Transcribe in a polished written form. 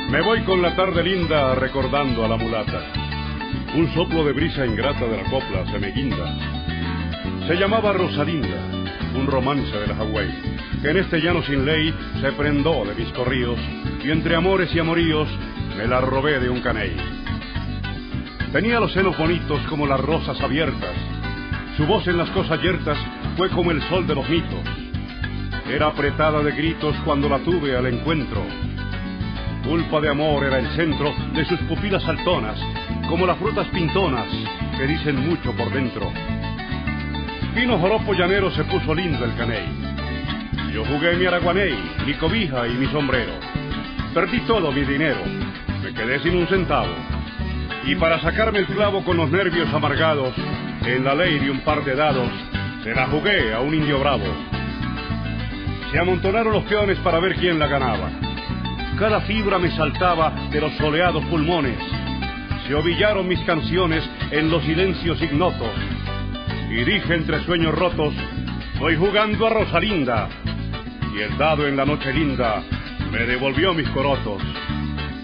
Me voy con la tarde linda recordando a la mulata. Un soplo de brisa ingrata de la copla se me guinda. Se llamaba Rosalinda, un romance de la Hawái, que en este llano sin ley se prendó de mis corríos, y entre amores y amoríos me la robé de un caney. Tenía los senos bonitos como las rosas abiertas, su voz en las cosas yertas fue como el sol de los mitos. Era apretada de gritos cuando la tuve al encuentro. Culpa de amor era el centro de sus pupilas saltonas, como las frutas pintonas que dicen mucho por dentro. Fino joropo llanero se puso lindo el caney. Yo jugué mi araguaney, mi cobija y mi sombrero. Perdí todo mi dinero, me quedé sin un centavo. Y para sacarme el clavo con los nervios amargados, en la ley de un par de dados, se la jugué a un indio bravo. Se amontonaron los peones para ver quién la ganaba. Cada fibra me saltaba de los soleados pulmones. Se ovillaron mis canciones en los silencios ignotos. Y dije entre sueños rotos, voy jugando a Rosalinda. Y el dado en la noche linda me devolvió mis corotos.